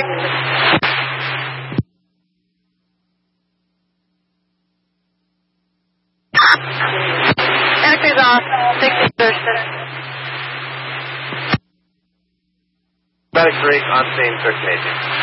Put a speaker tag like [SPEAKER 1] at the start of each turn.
[SPEAKER 1] Actors off. 60 Thurston.
[SPEAKER 2] Medic 3 on scene, 1380.